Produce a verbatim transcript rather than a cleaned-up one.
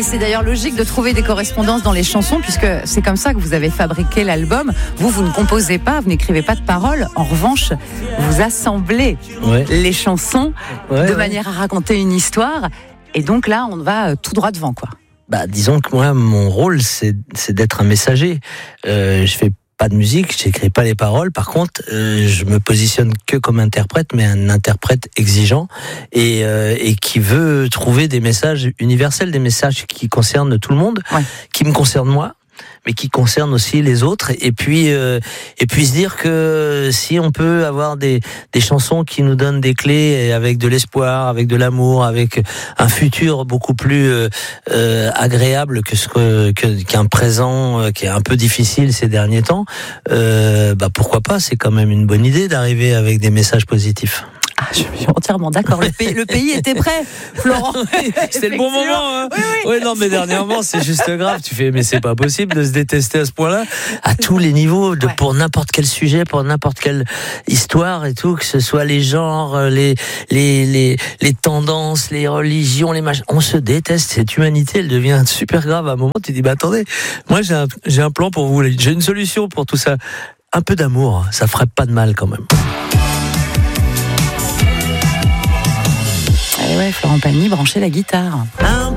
c'est d'ailleurs logique de trouver des correspondances dans les chansons, puisque c'est comme ça que vous avez fabriqué l'album. Vous, vous ne composez pas, vous n'écrivez pas de paroles. En revanche, vous assemblez ouais. les chansons ouais, de ouais. manière à raconter une histoire. Et donc là, on va tout droit devant, quoi. Bah, disons que moi, mon rôle, c'est, c'est d'être un messager. Euh, je fais pas de musique, j'écris pas les paroles. Par contre, euh, je me positionne que comme interprète, mais un interprète exigeant et, euh, et qui veut trouver des messages universels, des messages qui concernent tout le monde, ouais. qui me concernent moi, mais qui concernent aussi les autres. Et puis, euh, et puis se dire que si on peut avoir des, des chansons qui nous donnent des clés avec de l'espoir, avec de l'amour, avec un futur beaucoup plus euh, euh, agréable que ce que, que qu'un présent euh, qui est un peu difficile ces derniers temps, euh, bah pourquoi pas. C'est quand même une bonne idée d'arriver avec des messages positifs. Ah, je suis entièrement d'accord. Le pays, le pays était prêt, Florent. Oui, c'était le bon moment. Hein. Oui, oui. oui, non, mais dernièrement, c'est juste grave. Tu fais, mais c'est pas possible de se détester à ce point-là, à tous les niveaux, de, ouais. pour n'importe quel sujet, pour n'importe quelle histoire et tout, que ce soit les genres, les, les, les, les tendances, les religions, les machins. On se déteste. Cette humanité, elle devient super grave. À un moment, tu dis, bah attendez, moi j'ai un, j'ai un plan pour vous. J'ai une solution pour tout ça. Un peu d'amour, ça ferait pas de mal quand même. Et ouais, Florent Pagny branchait la guitare.